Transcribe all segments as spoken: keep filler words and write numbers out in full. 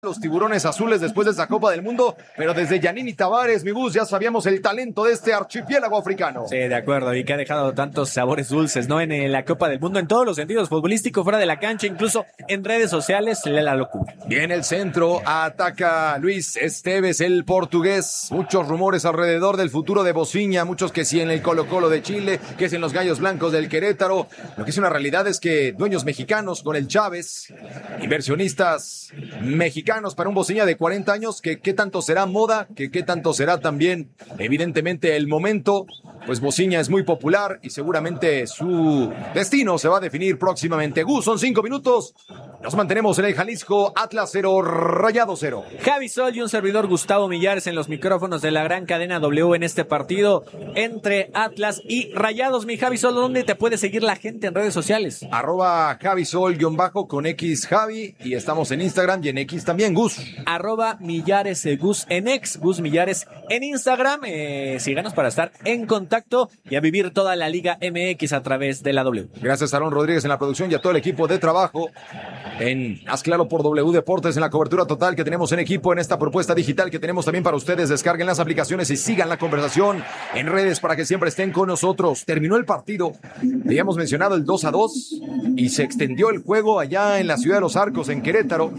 Los tiburones azules después de esta Copa del Mundo, pero desde Yanini Tavares, mi bus, ya sabíamos el talento de este archipiélago africano. Sí, de acuerdo, y que ha dejado tantos sabores dulces, ¿no? En, en la Copa del Mundo, en todos los sentidos, futbolístico, fuera de la cancha, incluso en redes sociales, la locura. Viene el centro, ataca Luis Esteves, el portugués. Muchos rumores alrededor del futuro de Bocinha, muchos que sí en el Colo-Colo de Chile, que es en los Gallos Blancos del Querétaro. Lo que es una realidad es que dueños mexicanos con el Chávez, inversionistas mexicanos, para un Bocinha de cuarenta años, que qué tanto será moda, que qué tanto será también evidentemente el momento. Pues Bocinha es muy popular y seguramente su destino se va a definir próximamente. Gus, son cinco minutos, nos mantenemos en el Jalisco. Atlas cero, Rayado cero. Javi Sol y un servidor Gustavo Millares en los micrófonos de la gran cadena W en este partido entre Atlas y Rayados. Mi Javi Sol, ¿dónde te puede seguir la gente en redes sociales? Arroba Javi Sol guión bajo con X Javi, y estamos en Instagram y en X también, Gus. Arroba Millares eh, Gus en X, Gus Millares en Instagram. Eh, síganos para estar en contacto y a vivir toda la Liga M X a través de la W. Gracias a Aaron Rodríguez en la producción y a todo el equipo de trabajo en Haz Claro por W Deportes, en la cobertura total que tenemos en equipo, en esta propuesta digital que tenemos también para ustedes. Descarguen las aplicaciones y sigan la conversación en redes para que siempre estén con nosotros. Terminó el partido, habíamos mencionado el dos a dos, y se extendió el juego allá en la ciudad de Los Arcos, en Querétaro.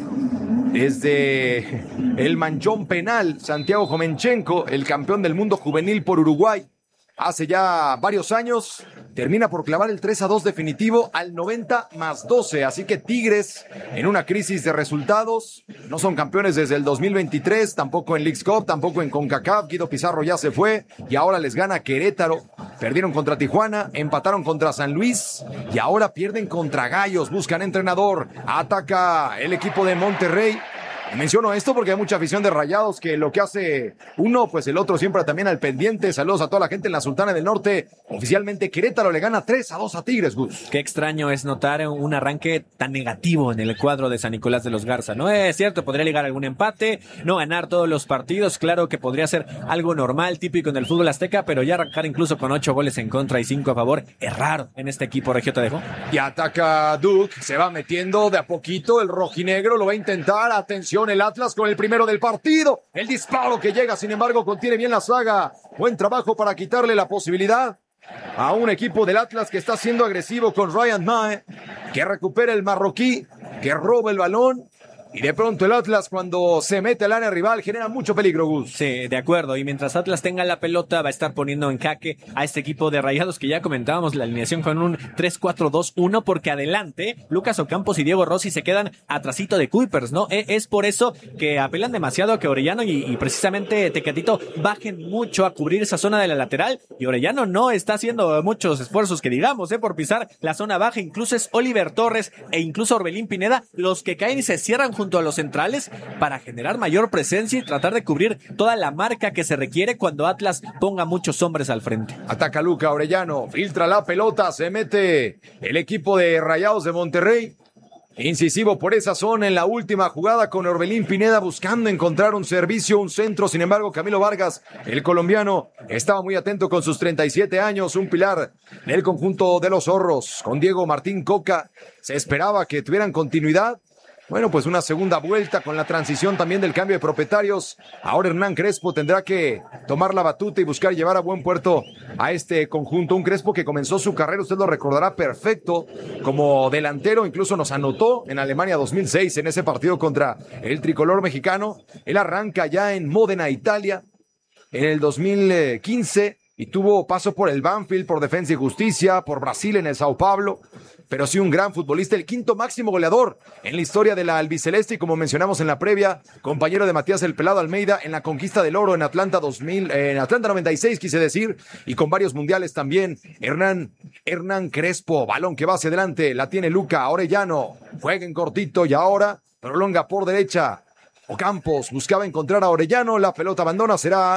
Desde el manchón penal, Santiago Jomenchenko, el campeón del mundo juvenil por Uruguay, hace ya varios años, termina por clavar el tres a dos definitivo al noventa más doce. Así que Tigres, en una crisis de resultados, no son campeones desde el dos mil veintitrés, tampoco en Leagues Cup, tampoco en CONCACAF. Guido Pizarro ya se fue y ahora les gana Querétaro. Perdieron contra Tijuana, empataron contra San Luis y ahora pierden contra Gallos. Buscan entrenador, ataca el equipo de Monterrey. Menciono esto porque hay mucha afición de Rayados que lo que hace uno, pues el otro siempre también al pendiente. Saludos a toda la gente en la Sultana del Norte. Oficialmente Querétaro le gana tres a dos a Tigres, Gus. Qué extraño es notar un arranque tan negativo en el cuadro de San Nicolás de los Garza. No es cierto, podría ligar algún empate, no ganar todos los partidos. Claro que podría ser algo normal, típico en el fútbol azteca, pero ya arrancar incluso con ocho goles en contra y cinco a favor es raro en este equipo. Regio, te dejo. Y ataca Duke, se va metiendo de a poquito el rojinegro, lo va a intentar. Atención, el Atlas con el primero del partido. El disparo que llega, sin embargo, contiene bien la saga. Buen trabajo para quitarle la posibilidad a un equipo del Atlas que está siendo agresivo con Ryan Mae, que recupera el marroquí, que roba el balón. Y de pronto el Atlas, cuando se mete al área rival, genera mucho peligro, Gus. Sí, de acuerdo. Y mientras Atlas tenga la pelota, va a estar poniendo en jaque a este equipo de Rayados, que ya comentábamos la alineación con un tres cuatro dos uno, porque adelante Lucas Ocampos y Diego Rossi se quedan atrasito de Kuipers, ¿no? E- es por eso que apelan demasiado a que Orellano y, y precisamente Tecatito bajen mucho a cubrir esa zona de la lateral. Y Orellano no está haciendo muchos esfuerzos, que digamos, ¿eh? por pisar la zona baja. Incluso es Oliver Torres e incluso Orbelín Pineda los que caen y se cierran junto a los centrales para generar mayor presencia y tratar de cubrir toda la marca que se requiere cuando Atlas ponga muchos hombres al frente. Ataca Luca Orellano, filtra la pelota, se mete el equipo de Rayados de Monterrey. Incisivo por esa zona en la última jugada con Orbelín Pineda buscando encontrar un servicio, un centro. Sin embargo, Camilo Vargas, el colombiano, estaba muy atento con sus treinta y siete años, un pilar del conjunto de los Zorros. Con Diego Martín Coca se esperaba que tuvieran continuidad. Bueno, pues una segunda vuelta con la transición también del cambio de propietarios. Ahora Hernán Crespo tendrá que tomar la batuta y buscar llevar a buen puerto a este conjunto. Un Crespo que comenzó su carrera, usted lo recordará perfecto, como delantero. Incluso nos anotó en Alemania dos mil seis en ese partido contra el tricolor mexicano. Él arranca ya en Módena, Italia, en el dos mil quince. Y tuvo paso por el Banfield, por Defensa y Justicia, por Brasil en el Sao Paulo, pero sí un gran futbolista, el quinto máximo goleador en la historia de la albiceleste, y como mencionamos en la previa, compañero de Matías El Pelado Almeida en la conquista del oro en Atlanta dos mil, eh, en Atlanta noventa y seis, quise decir, y con varios mundiales también. Hernán, Hernán Crespo, balón que va hacia adelante, la tiene Luca Orellano, juega en cortito y ahora prolonga por derecha. Ocampos buscaba encontrar a Orellano, la pelota abandona, será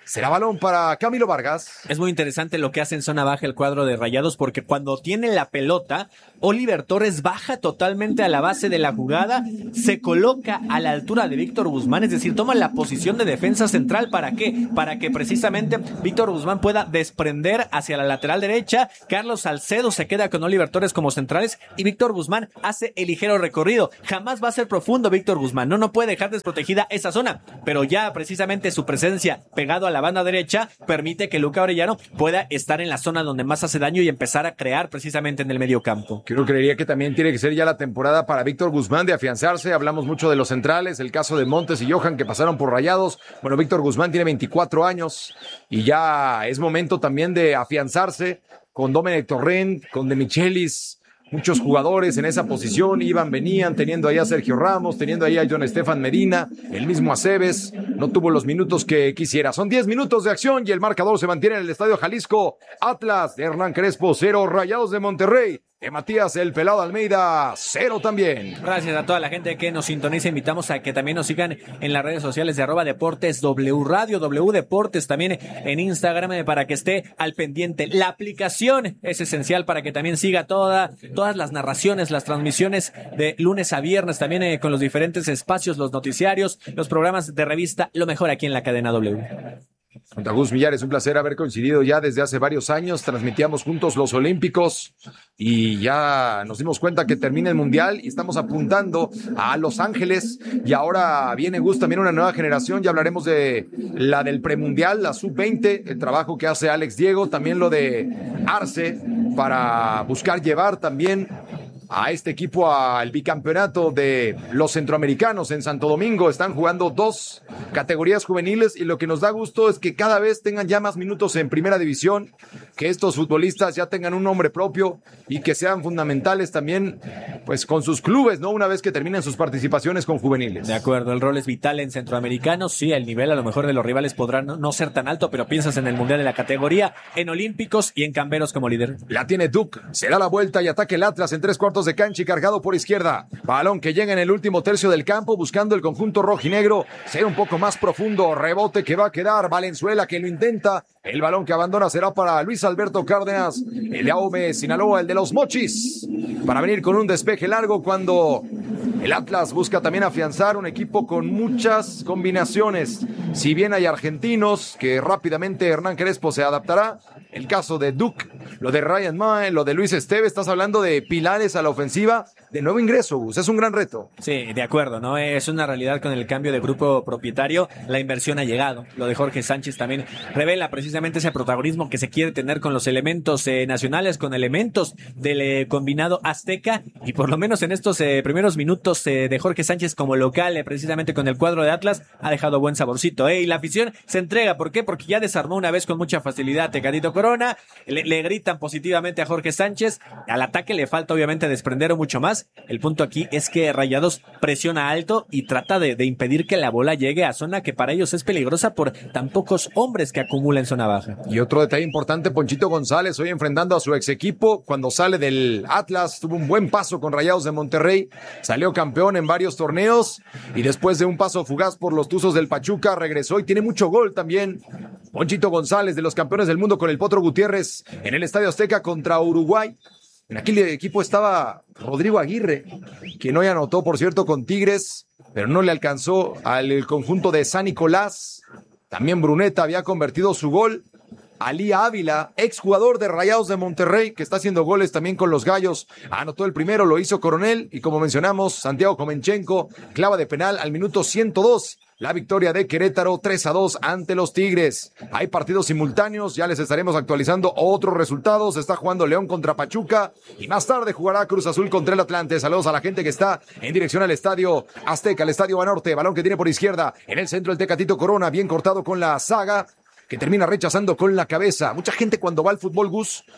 Será balón para Camilo Vargas. Es muy interesante lo que hace en zona baja el cuadro de Rayados, porque cuando tiene la pelota, Oliver Torres baja totalmente a la base de la jugada, se coloca a la altura de Víctor Guzmán, es decir, toma la posición de defensa central. ¿Para qué? Para que precisamente Víctor Guzmán pueda desprender hacia la lateral derecha. Carlos Salcedo se queda con Oliver Torres como centrales y Víctor Guzmán hace el ligero recorrido. Jamás va a ser profundo Víctor Guzmán, no, no puede dejar desprotegida esa zona, pero ya precisamente su presencia pegado a la banda derecha permite que Luca Orellano pueda estar en la zona donde más hace daño y empezar a crear precisamente en el medio campo. Yo creería que también tiene que ser ya la temporada para Víctor Guzmán de afianzarse. Hablamos mucho de los centrales, el caso de Montes y Johan que pasaron por Rayados. Bueno, Víctor Guzmán tiene veinticuatro años y ya es momento también de afianzarse con Domenech Torrent, con De Michelis. Muchos jugadores en esa posición iban, venían, teniendo ahí a Sergio Ramos, teniendo ahí a John Estefan Medina, el mismo Aceves, no tuvo los minutos que quisiera. Son diez minutos de acción y el marcador se mantiene en el Estadio Jalisco. Atlas de Hernán Crespo, cero. Rayados de Monterrey de Matías el Pelado Almeida, cero también. Gracias a toda la gente que nos sintoniza. Invitamos a que también nos sigan en las redes sociales de arroba Deportes W Radio, W Deportes, también en Instagram, para que esté al pendiente. La aplicación es esencial para que también siga toda, todas las narraciones, las transmisiones de lunes a viernes, también eh, con los diferentes espacios, los noticiarios, los programas de revista, lo mejor aquí en la cadena W. Junto a Gus Millares, un placer haber coincidido ya desde hace varios años. Transmitíamos juntos los Olímpicos y ya nos dimos cuenta que termina el Mundial y estamos apuntando a Los Ángeles. Y ahora viene Gus también una nueva generación. Ya hablaremos de la del premundial, la sub veinte, el trabajo que hace Alex Diego, también lo de Arce para buscar llevar también a este equipo al bicampeonato de los centroamericanos en Santo Domingo. Están jugando dos categorías juveniles y lo que nos da gusto es que cada vez tengan ya más minutos en primera división, que estos futbolistas ya tengan un nombre propio y que sean fundamentales también pues con sus clubes, ¿no? Una vez que terminen sus participaciones con juveniles. De acuerdo, el rol es vital en centroamericanos. Sí, el nivel a lo mejor de los rivales podrá no, no ser tan alto, pero piensas en el mundial de la categoría, en olímpicos y en camberos como líder. La tiene Duke, se da la vuelta y ataca el Atlas en tres cuartos de cancha y cargado por izquierda. Balón que llega en el último tercio del campo buscando el conjunto rojinegro ser un poco más profundo. Rebote que va a quedar. Valenzuela que lo intenta. El balón que abandona será para Luis Alberto Cárdenas, el de Aume, Sinaloa, el de los Mochis, para venir con un despeje largo cuando el Atlas busca también afianzar un equipo con muchas combinaciones. Si bien hay argentinos que rápidamente Hernán Crespo se adaptará, el caso de Duke, lo de Ryan Mae, lo de Luis Esteve, estás hablando de pilares a la ofensiva, de nuevo ingreso, Gus, es un gran reto. Sí, de acuerdo, ¿no? Es una realidad con el cambio de grupo propietario, la inversión ha llegado. Lo de Jorge Sánchez también revela precisamente ese protagonismo que se quiere tener con los elementos eh, nacionales, con elementos del eh, combinado azteca, y por lo menos en estos eh, primeros minutos eh, de Jorge Sánchez como local, eh, precisamente con el cuadro de Atlas, ha dejado buen saborcito, ¿eh? Y la afición se entrega, ¿por qué? Porque ya desarmó una vez con mucha facilidad Tecatito Corona, le, le gritan positivamente a Jorge Sánchez, al ataque le falta obviamente desprender mucho más. El punto aquí es que Rayados presiona alto y trata de, de impedir que la bola llegue a zona que para ellos es peligrosa por tan pocos hombres que acumula en zona baja. Y otro detalle importante, Ponchito González hoy enfrentando a su ex equipo cuando sale del Atlas, tuvo un buen paso con Rayados de Monterrey, salió campeón en varios torneos y después de un paso fugaz por los Tuzos del Pachuca regresó y tiene mucho gol también. Ponchito González, de los campeones del mundo con el Potro Gutiérrez en el Estadio Azteca contra Uruguay. En aquel equipo estaba Rodrigo Aguirre, quien hoy anotó, por cierto, con Tigres, pero no le alcanzó al conjunto de San Nicolás. También Bruneta había convertido su gol. Ali Ávila, exjugador de Rayados de Monterrey, que está haciendo goles también con los Gallos, anotó el primero, lo hizo Coronel, y como mencionamos, Santiago Comenchenko clava de penal al minuto ciento dos. La victoria de Querétaro tres a dos ante los Tigres. Hay partidos simultáneos, ya les estaremos actualizando otros resultados. Está jugando León contra Pachuca y más tarde jugará Cruz Azul contra el Atlante. Saludos a la gente que está en dirección al Estadio Azteca, el Estadio Banorte. Balón que tiene por izquierda, en el centro el Tecatito Corona, bien cortado con la saga, que termina rechazando con la cabeza. Mucha gente cuando va al fútbol, Gus,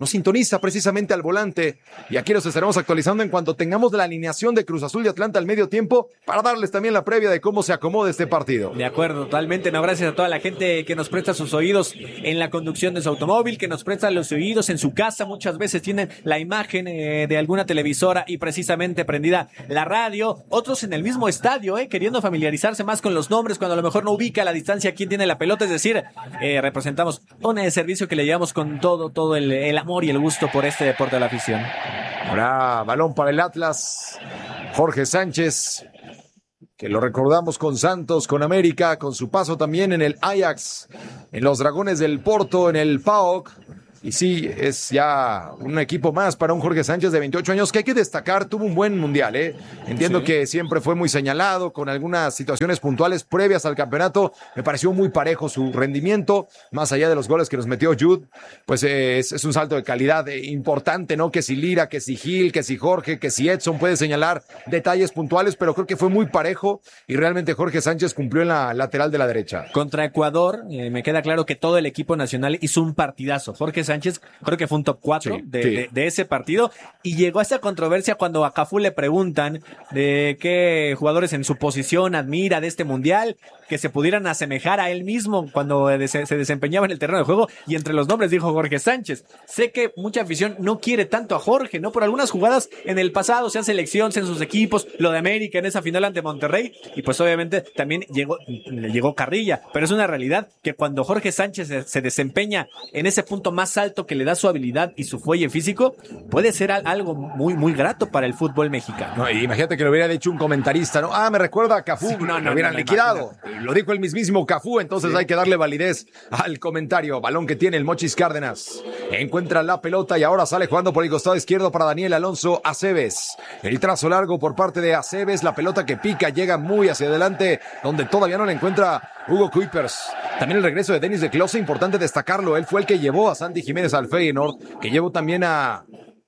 nos sintoniza precisamente al volante. Y aquí los estaremos actualizando en cuanto tengamos la alineación de Cruz Azul y Atlanta al medio tiempo para darles también la previa de cómo se acomoda este partido. De acuerdo, totalmente. No, gracias a toda la gente que nos presta sus oídos en la conducción de su automóvil, que nos presta los oídos en su casa. Muchas veces tienen la imagen eh, de alguna televisora y precisamente prendida la radio. Otros en el mismo estadio, eh, queriendo familiarizarse más con los nombres cuando a lo mejor no ubica a la distancia quién tiene la pelota. Es decir, eh, representamos un eh, servicio que le llevamos con todo, todo el, el amor y el gusto por este deporte de la afición. Ahora balón para el Atlas. Jorge Sánchez, que lo recordamos con Santos, con América, con su paso también en el Ajax, en los Dragones del Porto, en el P A O K. Y sí, es ya un equipo más para un Jorge Sánchez de veintiocho años que hay que destacar, tuvo un buen mundial, ¿eh? Entiendo sí. que siempre fue muy señalado con algunas situaciones puntuales previas al campeonato. Me pareció muy parejo su rendimiento, más allá de los goles que nos metió Jude, pues eh, es, es un salto de calidad eh, importante, ¿no? Que si Lira, que si Gil, que si Jorge, que si Edson, puede señalar detalles puntuales, pero creo que fue muy parejo y realmente Jorge Sánchez cumplió en la lateral de la derecha. Contra Ecuador, eh, me queda claro que todo el equipo nacional hizo un partidazo. Jorge Sánchez Sánchez, creo que fue un top cuatro sí, de, sí. De, de ese partido, y llegó a esa controversia cuando a Cafú le preguntan de qué jugadores en su posición admira de este mundial, que se pudieran asemejar a él mismo cuando se desempeñaba en el terreno de juego, y entre los nombres dijo Jorge Sánchez. Sé que mucha afición no quiere tanto a Jorge, ¿no? Por algunas jugadas en el pasado, sea selección, sea en sus equipos, lo de América en esa final ante Monterrey, y pues obviamente también llegó, llegó Carrilla, pero es una realidad que cuando Jorge Sánchez se, se desempeña en ese punto más alto que le da su habilidad y su fuelle físico, puede ser algo muy, muy grato para el fútbol mexicano. No, imagínate que lo hubiera dicho un comentarista, ¿no? Ah, me recuerda a Cafú, sí, no, no, lo hubieran no, no, liquidado. No, no. Lo dijo el mismísimo Cafú, entonces sí. Hay que darle validez al comentario. Balón que tiene el Mochis Cárdenas. Encuentra la pelota y ahora sale jugando por el costado izquierdo para Daniel Alonso Aceves. El trazo largo por parte de Aceves, la pelota que pica, llega muy hacia adelante, donde todavía no la encuentra Hugo Kuipers. También el regreso de Denis de Klose, importante destacarlo. Él fue el que llevó a Santi Jiménez al Feyenoord, que llevó también a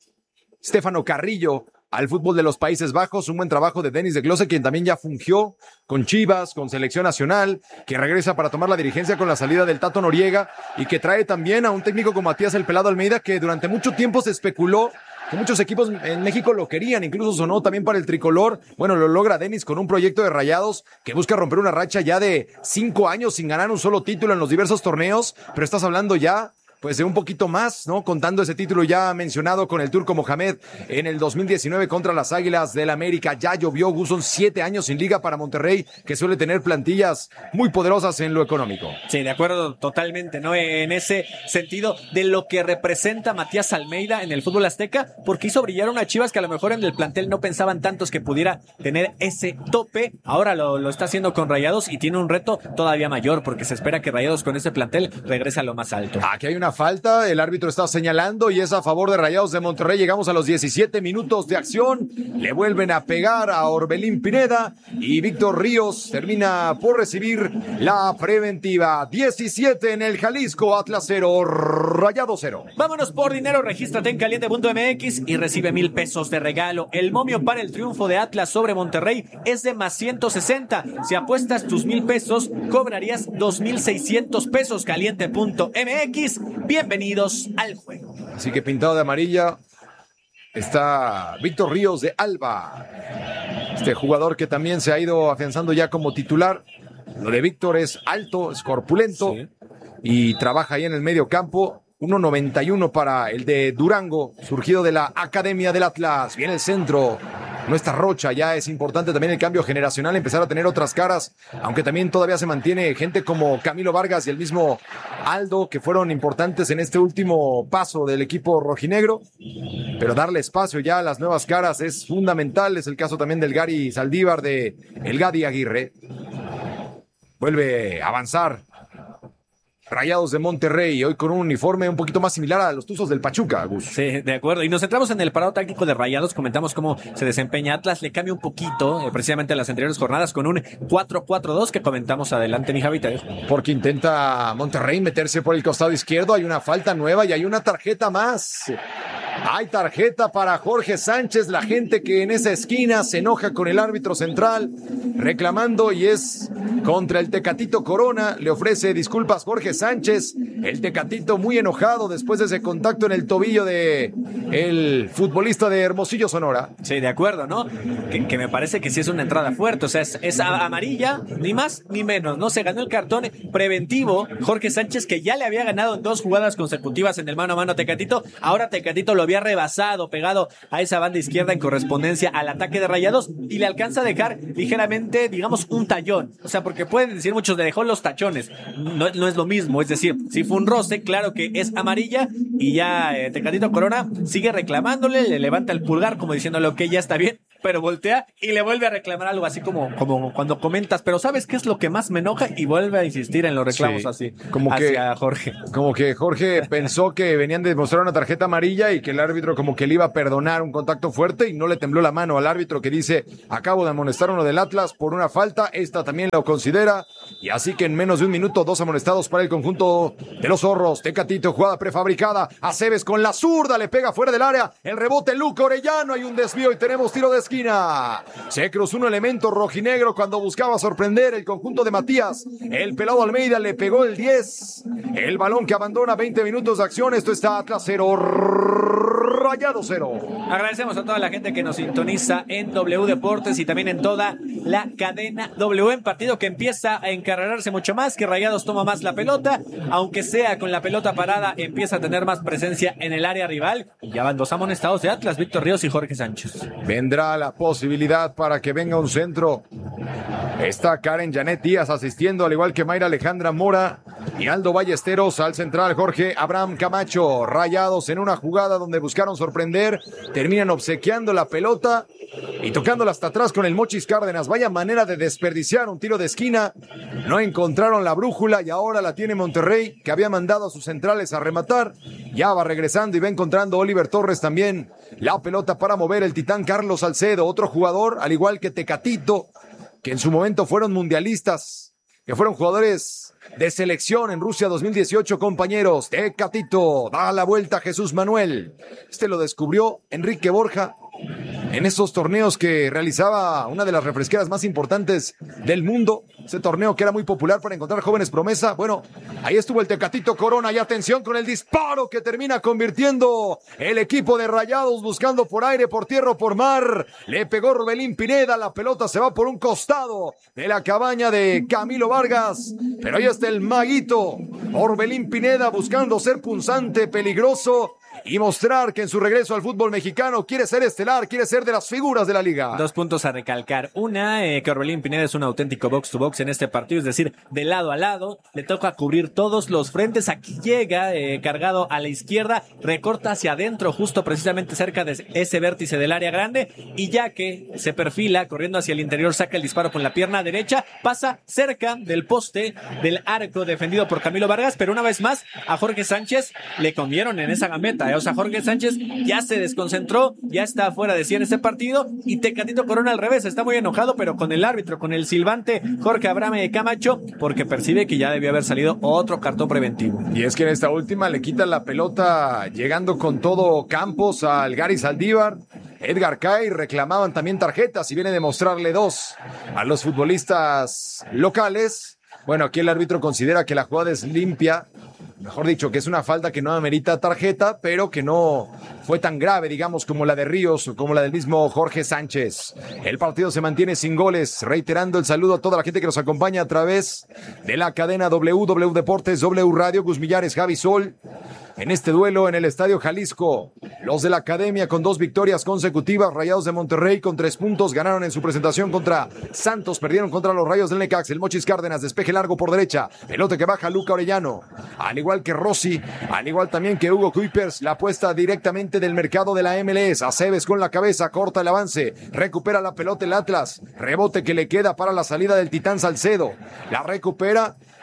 Stefano Carrillo al fútbol de los Países Bajos. Un buen trabajo de Denis de Klose, quien también ya fungió con Chivas, con Selección Nacional, que regresa para tomar la dirigencia con la salida del Tato Noriega, y que trae también a un técnico como Matías El Pelado Almeida, que durante mucho tiempo se especuló que muchos equipos en México lo querían, incluso sonó también para el tricolor. Bueno, lo logra Denis con un proyecto de Rayados que busca romper una racha ya de cinco años sin ganar un solo título en los diversos torneos, pero estás hablando ya pues de un poquito más, ¿no? Contando ese título ya mencionado con el Turco Mohamed en el dos mil diecinueve contra las Águilas del América. Ya llovió, Gus, son siete años sin liga para Monterrey, que suele tener plantillas muy poderosas en lo económico. Sí, de acuerdo totalmente, ¿no? En ese sentido de lo que representa Matías Almeida en el fútbol azteca, porque hizo brillar una Chivas que a lo mejor en el plantel no pensaban tantos que pudiera tener ese tope. Ahora lo, lo está haciendo con Rayados y tiene un reto todavía mayor, porque se espera que Rayados con ese plantel regrese a lo más alto. Aquí hay una falta, el árbitro está señalando y es a favor de Rayados de Monterrey. Llegamos a los diecisiete minutos de acción, le vuelven a pegar a Orbelín Pineda y Víctor Ríos termina por recibir la preventiva. diecisiete en el Jalisco, Atlas cero, Rayados cero. Vámonos por dinero, regístrate en caliente punto m x y recibe mil pesos de regalo. El momio para el triunfo de Atlas sobre Monterrey es de más ciento sesenta. Si apuestas tus mil pesos, cobrarías dos mil seiscientos pesos. Caliente punto m x. Bienvenidos al juego. Así que pintado de amarilla está Víctor Ríos de Alba. Este jugador que también se ha ido afianzando ya como titular. Lo de Víctor es alto, es corpulento, sí, y trabaja ahí en el medio campo. uno noventa y uno para el de Durango, surgido de la Academia del Atlas. Viene el centro. No está Rocha, ya es importante también el cambio generacional, empezar a tener otras caras, aunque también todavía se mantiene gente como Camilo Vargas y el mismo Aldo, que fueron importantes en este último paso del equipo rojinegro, pero darle espacio ya a las nuevas caras es fundamental. Es el caso también del Gary Saldívar, de el Gadi Aguirre. Vuelve a avanzar Rayados de Monterrey, hoy con un uniforme un poquito más similar a los Tuzos del Pachuca, Gus. Sí, de acuerdo. Y nos centramos en el parado táctico de Rayados. Comentamos cómo se desempeña Atlas. Le cambia un poquito, eh, precisamente en las anteriores jornadas, con un cuatro cuatro dos que comentamos adelante, mi Javita. Porque intenta Monterrey meterse por el costado izquierdo. Hay una falta nueva y hay una tarjeta más. Hay tarjeta para Jorge Sánchez, la gente que en esa esquina se enoja con el árbitro central, reclamando, y es contra el Tecatito Corona. Le ofrece disculpas Jorge Sánchez, el Tecatito muy enojado después de ese contacto en el tobillo de el futbolista de Hermosillo, Sonora. Sí, de acuerdo, ¿no? Que, que me parece que sí es una entrada fuerte, o sea, es, es amarilla, ni más ni menos, ¿no? Se ganó el cartón preventivo Jorge Sánchez, que ya le había ganado en dos jugadas consecutivas en el mano a mano a Tecatito. Ahora Tecatito lo había rebasado, pegado a esa banda izquierda en correspondencia al ataque de Rayados, y le alcanza a dejar ligeramente, digamos, un tallón. O sea, porque pueden decir muchos, le dejó los tachones. No, no es lo mismo, es decir, si fue un roce, claro que es amarilla, y ya eh, Tecatito Corona sigue reclamándole, le levanta el pulgar como diciéndole ok, ya está bien, pero voltea y le vuelve a reclamar algo así como, como cuando comentas, pero ¿sabes qué es lo que más me enoja? Y vuelve a insistir en los reclamos, sí, así, como hacia que, Jorge. Como que Jorge pensó que venían de mostrar una tarjeta amarilla y que el árbitro como que le iba a perdonar un contacto fuerte, y no le tembló la mano al árbitro, que dice, acabo de amonestar a uno del Atlas por una falta, esta también lo considera, y así que en menos de un minuto, dos amonestados para el conjunto de los zorros. Tecatito, jugada prefabricada, Aceves con la zurda, le pega fuera del área, el rebote Luca Orellano, hay un desvío y tenemos tiro de esquina. Se cruzó un elemento rojinegro cuando buscaba sorprender el conjunto de Matías. El pelado Almeida le pegó el diez. El balón que abandona veinte minutos de acción. Esto está Atlas cero, Rayados cero. Agradecemos a toda la gente que nos sintoniza en W Deportes y también en toda la cadena W, en partido que empieza a encarrerarse mucho más, que Rayados toma más la pelota, aunque sea con la pelota parada, empieza a tener más presencia en el área rival. Ya van dos amonestados de Atlas, Víctor Ríos y Jorge Sánchez. Vendrá la posibilidad para que venga un centro. Está Karen Janet Díaz asistiendo, al igual que Mayra Alejandra Mora y Aldo Ballesteros. Al central Jorge Abraham Camacho. Rayados en una jugada donde buscaron sorprender, terminan obsequiando la pelota y tocándola hasta atrás con el Mochis Cárdenas. Vaya manera de desperdiciar un tiro de esquina. No encontraron la brújula y ahora la tiene Monterrey, que había mandado a sus centrales a rematar. Ya va regresando y va encontrando Oliver Torres también la pelota para mover el titán Carlos Salcedo, otro jugador, al igual que Tecatito, que en su momento fueron mundialistas, que fueron jugadores de selección en Rusia dos mil dieciocho, compañeros. Tecatito da la vuelta a Jesús Manuel. Este lo descubrió Enrique Borja en esos torneos que realizaba una de las refresqueras más importantes del mundo. Ese torneo que era muy popular para encontrar jóvenes promesa. Bueno, ahí estuvo el Tecatito Corona, y atención con el disparo que termina convirtiendo el equipo de Rayados, buscando por aire, por tierra o por mar. Le pegó Orbelín Pineda, la pelota se va por un costado de la cabaña de Camilo Vargas, pero ahí está el maguito Orbelín Pineda buscando ser punzante, peligroso, y mostrar que en su regreso al fútbol mexicano quiere ser estelar, quiere ser de las figuras de la liga. Dos puntos a recalcar. Una, eh, que Orbelín Pineda es un auténtico box to box en este partido, es decir, de lado a lado, le toca cubrir todos los frentes. Aquí llega eh, cargado a la izquierda, recorta hacia adentro, justo precisamente cerca de ese vértice del área grande, y ya que se perfila corriendo hacia el interior, saca el disparo con la pierna derecha, pasa cerca del poste del arco defendido por Camilo Vargas, pero una vez más a Jorge Sánchez le comieron en esa gambeta. O sea, Jorge Sánchez ya se desconcentró, ya está fuera de sí en este partido, y Tecatito Corona al revés, está muy enojado, pero con el árbitro, con el silbante Jorge Abraham Camacho, porque percibe que ya debió haber salido otro cartón preventivo. Y es que en esta última le quitan la pelota llegando con todo Campos al Gary Saldívar. Edgar Cay reclamaban también tarjetas y viene de mostrarle dos a los futbolistas locales. Bueno, aquí el árbitro considera que la jugada es limpia, mejor dicho, que es una falta que no amerita tarjeta, pero que no fue tan grave, digamos, como la de Ríos o como la del mismo Jorge Sánchez. El partido se mantiene sin goles, reiterando el saludo a toda la gente que nos acompaña a través de la cadena W, W Deportes, W Radio, Gus Millares, Javi Sol. En este duelo en el Estadio Jalisco, los de la Academia con dos victorias consecutivas. Rayados de Monterrey con tres puntos ganaron en su presentación contra Santos, perdieron contra los Rayos del Necaxa. El Mochis Cárdenas, despeje largo por derecha, pelota que baja Luca Orellano, al igual que Rossi, al igual también que Hugo Kuipers. La apuesta directamente del mercado de la M L S. Aceves con la cabeza, corta el avance, recupera la pelota el Atlas, rebote que le queda para la salida del Titán Salcedo, la recupera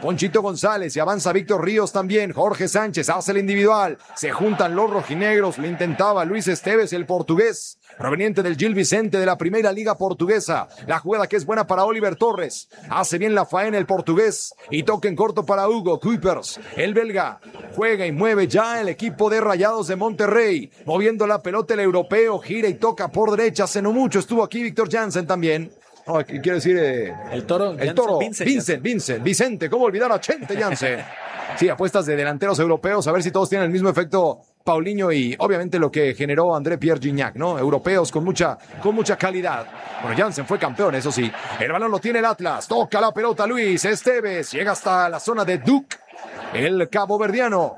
Ponchito González y avanza Víctor Ríos también. Jorge Sánchez hace el individual. Se juntan los rojinegros. Lo intentaba Luis Esteves, el portugués, proveniente del Gil Vicente de la primera liga portuguesa. La jugada que es buena para Oliver Torres. Hace bien la faena el portugués y toque en corto para Hugo Kuipers. El belga juega y mueve ya el equipo de Rayados de Monterrey. Moviendo la pelota el europeo. Gira y toca por derecha. Hace no mucho estuvo aquí Víctor Janssen también. Oh, quiero decir eh, el toro, el Janssen, toro, Vincent, Vincent, Vincent, Vicente, ¿cómo olvidar a Chente Janssen? Sí, apuestas de delanteros europeos, a ver si todos tienen el mismo efecto Paulinho y obviamente lo que generó André Pierre Gignac, ¿no? Europeos con mucha, con mucha calidad. Bueno, Janssen fue campeón, eso sí. El balón lo tiene el Atlas, toca la pelota Luis Esteves, llega hasta la zona de Duke, el caboverdiano.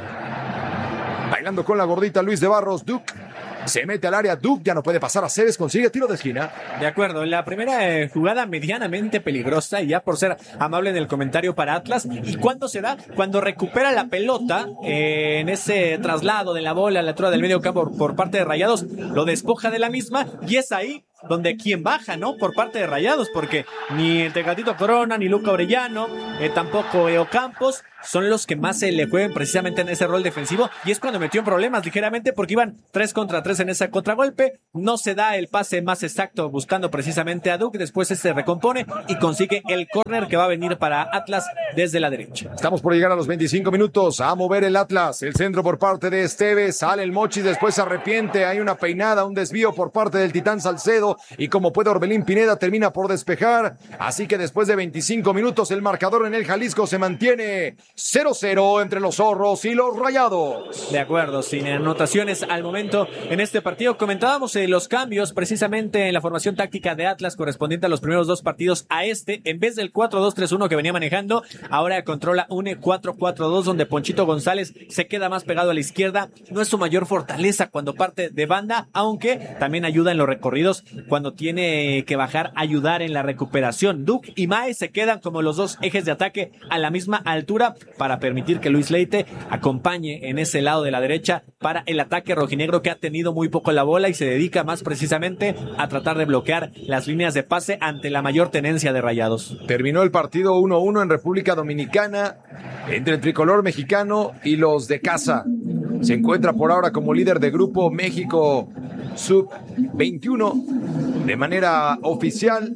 Bailando con la gordita Luis de Barros, Duke. Se mete al área, Duke ya no puede pasar a Cebes, consigue tiro de esquina. De acuerdo, la primera eh, jugada medianamente peligrosa, y ya por ser amable en el comentario para Atlas. ¿Y cuándo se da? Cuando recupera la pelota eh, en ese traslado de la bola a la altura del medio campo por, por parte de Rayados, lo despoja de la misma, y es ahí donde quien baja, ¿no? Por parte de Rayados, porque ni el Tecatito Corona, ni Luca Orellano, eh, tampoco Eo Campos, son los que más se le juegan precisamente en ese rol defensivo, y es cuando metió en problemas ligeramente porque iban tres contra tres en ese contragolpe. No se da el pase más exacto buscando precisamente a Duke, después se recompone y consigue el córner que va a venir para Atlas desde la derecha. Estamos por llegar a los veinticinco minutos, a mover el Atlas, el centro por parte de Esteves, sale el Mochis, después se arrepiente, hay una peinada, un desvío por parte del Titán Salcedo, y como puede Orbelín Pineda termina por despejar, así que después de veinticinco minutos el marcador en el Jalisco se mantiene cero cero entre los zorros y los Rayados. De acuerdo, sin anotaciones al momento en este partido. Comentábamos eh, los cambios precisamente en la formación táctica de Atlas correspondiente a los primeros dos partidos a este, en vez del cuatro dos tres uno que venía manejando, ahora controla un cuatro cuatro dos donde Ponchito González se queda más pegado a la izquierda. No es su mayor fortaleza cuando parte de banda, aunque también ayuda en los recorridos cuando tiene que bajar, ayudar en la recuperación. Duke y Mae se quedan como los dos ejes de ataque a la misma altura para permitir que Luis Leite acompañe en ese lado de la derecha para el ataque rojinegro, que ha tenido muy poco la bola y se dedica más precisamente a tratar de bloquear las líneas de pase ante la mayor tenencia de Rayados. Terminó el partido uno uno en República Dominicana entre el tricolor mexicano y los de casa. Se encuentra por ahora como líder de grupo México sub veintiuno de manera oficial.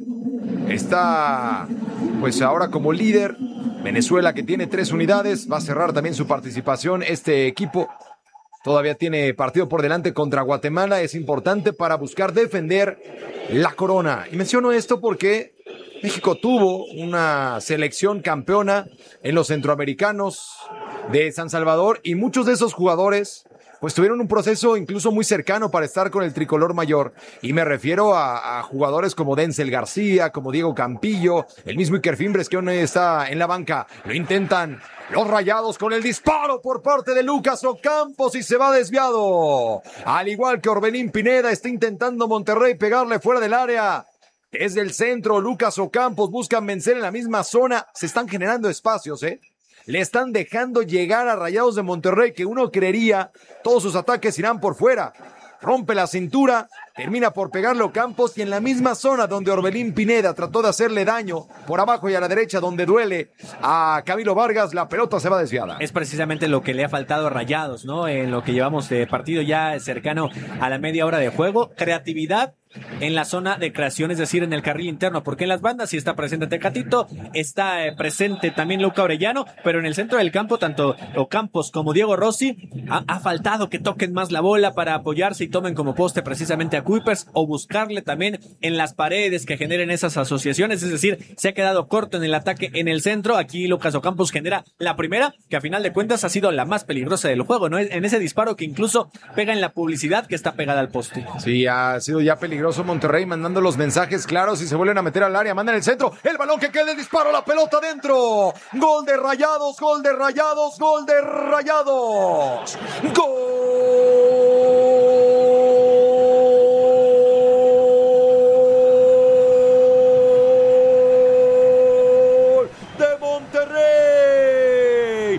Está pues ahora como líder Venezuela, que tiene tres unidades. Va a cerrar también su participación este equipo. Todavía tiene partido por delante contra Guatemala. Es importante para buscar defender la corona. Y menciono esto porque México tuvo una selección campeona en los centroamericanos de San Salvador y muchos de esos jugadores pues tuvieron un proceso incluso muy cercano para estar con el tricolor mayor. Y me refiero a, a jugadores como Denzel García, como Diego Campillo, el mismo Iker Fimbres que aún está en la banca. Lo intentan los Rayados con el disparo por parte de Lucas Ocampos y se va desviado. Al igual que Orbelín Pineda, está intentando Monterrey pegarle fuera del área. Desde el centro, Lucas Ocampos buscan vencer en la misma zona. Se están generando espacios, ¿eh? Le están dejando llegar a Rayados de Monterrey, que uno creería todos sus ataques irán por fuera. Rompe la cintura, termina por pegarle a Ocampos y en la misma zona donde Orbelín Pineda trató de hacerle daño, por abajo y a la derecha donde duele a Camilo Vargas, la pelota se va desviada. Es precisamente lo que le ha faltado a Rayados, ¿no? En lo que llevamos de partido ya cercano a la media hora de juego. Creatividad en la zona de creación, es decir, en el carril interno, porque en las bandas sí está presente Tecatito, está eh, presente también Luca Orellano, pero en el centro del campo, tanto Ocampos como Diego Rossi, ha, ha faltado que toquen más la bola para apoyarse y tomen como poste precisamente a Kuipers, o buscarle también en las paredes que generen esas asociaciones, es decir, se ha quedado corto en el ataque en el centro. Aquí Lucas Ocampos genera la primera, que a final de cuentas ha sido la más peligrosa del juego, ¿no? En ese disparo que incluso pega en la publicidad que está pegada al poste. Sí, ha sido ya peligroso Monterrey, mandando los mensajes claros y se vuelven a meter al área, mandan el centro, el balón que queda, el disparo, la pelota dentro, gol de Rayados, gol de Rayados, gol de Rayados, gol de Monterrey, Diego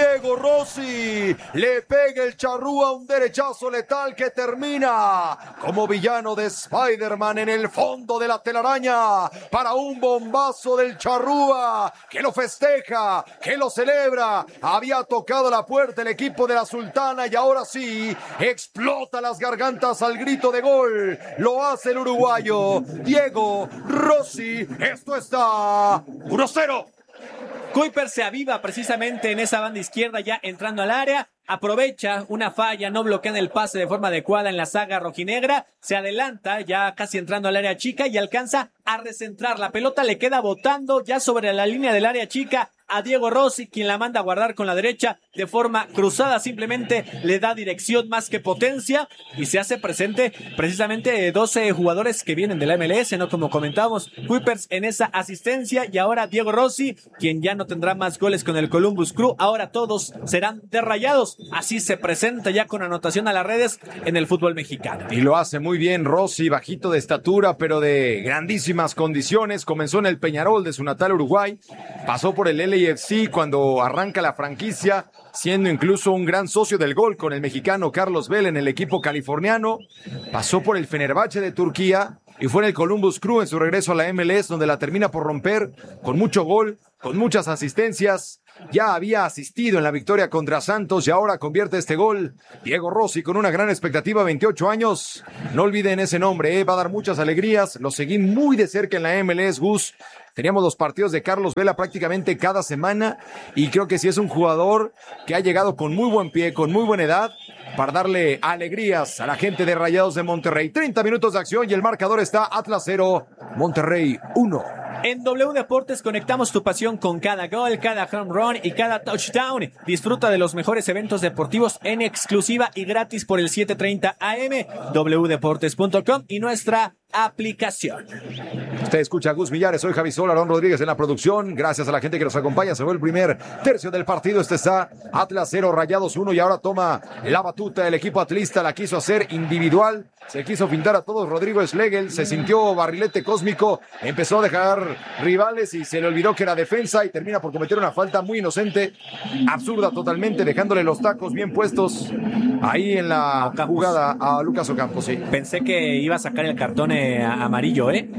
Diego Rossi le pega el charrúa, un derechazo letal que termina como villano de Spider-Man en el fondo de la telaraña para un bombazo del charrúa que lo festeja, que lo celebra. Había tocado la puerta el equipo de la Sultana y ahora sí explota las gargantas al grito de gol. Lo hace el uruguayo Diego Rossi. Esto está uno cero. Kuipers se aviva precisamente en esa banda izquierda ya entrando al área. Aprovecha una falla, no bloquean el pase de forma adecuada en la saga rojinegra. Se adelanta ya casi entrando al área chica y alcanza a recentrar. La pelota le queda botando ya sobre la línea del área chica a Diego Rossi, quien la manda a guardar con la derecha de forma cruzada. Simplemente le da dirección más que potencia y se hace presente precisamente doce jugadores que vienen de la M L S, ¿no? Como comentábamos, Kuipers en esa asistencia y ahora Diego Rossi, quien ya no tendrá más goles con el Columbus Crew. Ahora todos serán de Rayados. Así se presenta ya con anotación a las redes en el fútbol mexicano. Y lo hace muy bien Rossi, bajito de estatura, pero de grandísimas condiciones. Comenzó en el Peñarol de su natal Uruguay, pasó por el L A F C cuando arranca la franquicia, siendo incluso un gran socio del gol con el mexicano Carlos Vela en el equipo californiano. Pasó por el Fenerbahce de Turquía y fue en el Columbus Crew en su regreso a la M L S, donde la termina por romper con mucho gol, con muchas asistencias. Ya había asistido en la victoria contra Santos y ahora convierte este gol. Diego Rossi con una gran expectativa, veintiocho años. No olviden ese nombre, ¿eh? Va a dar muchas alegrías. Lo seguí muy de cerca en la M L S, Gus. Teníamos los partidos de Carlos Vela prácticamente cada semana y creo que sí es un jugador que ha llegado con muy buen pie, con muy buena edad, para darle alegrías a la gente de Rayados de Monterrey. treinta minutos de acción y el marcador está Atlas cero, Monterrey uno. En W Deportes conectamos tu pasión con cada gol, cada home run y cada touchdown. Disfruta de los mejores eventos deportivos en exclusiva y gratis por el siete treinta A M, w deportes punto com y nuestra aplicación. Usted escucha a Gus Millares, soy Javi Sola, Aaron Rodríguez en la producción. Gracias a la gente que nos acompaña. Se fue el primer tercio del partido. Este está Atlas cero, Rayados uno y ahora toma la batuta el equipo atlista. La quiso hacer individual, se quiso pintar a todos. Rodrigo Schlegel se sintió barrilete cósmico, empezó a dejar rivales y se le olvidó que era defensa y termina por cometer una falta muy inocente, absurda totalmente, dejándole los tacos bien puestos ahí en la jugada a Lucas Ocampos. Sí. Pensé que iba a sacar el cartón eh, amarillo, ¿eh?